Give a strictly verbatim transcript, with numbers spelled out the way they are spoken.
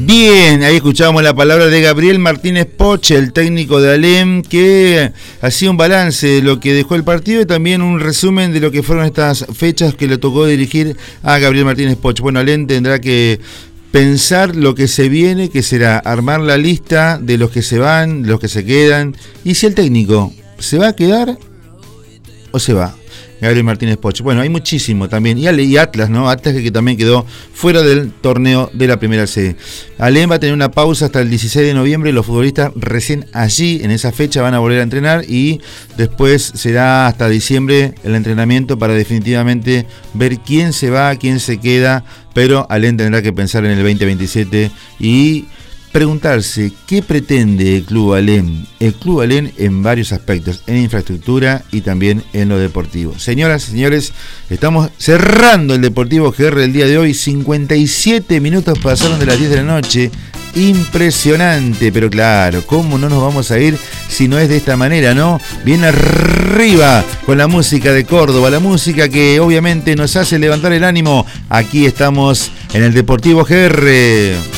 Bien, ahí escuchábamos la palabra de Gabriel Martínez Poch, el técnico de Alem, que hacía un balance de lo que dejó el partido y también un resumen de lo que fueron estas fechas que le tocó dirigir a Gabriel Martínez Poch. Bueno, Alem tendrá que pensar lo que se viene, que será armar la lista de los que se van, de los que se quedan, y si el técnico se va a quedar o se va. Gabriel Martínez Poch. Bueno, hay muchísimo también. Y, Ale, y Atlas, ¿no? Atlas que también quedó fuera del torneo de la primera C. Alem va a tener una pausa hasta el dieciséis de noviembre. Los futbolistas recién allí, en esa fecha, van a volver a entrenar. Y después será hasta diciembre el entrenamiento para definitivamente ver quién se va, quién se queda. Pero Alem tendrá que pensar en el veinte veintisiete y preguntarse qué pretende el Club Alem, el Club Alem en varios aspectos, en infraestructura y también en lo deportivo. Señoras y señores, estamos cerrando el Deportivo G R el día de hoy, cincuenta y siete minutos pasaron de las diez de la noche, impresionante, pero claro, ¿cómo no nos vamos a ir si no es de esta manera, no? Bien arriba con la música de Córdoba, la música que obviamente nos hace levantar el ánimo. Aquí estamos en el Deportivo G R.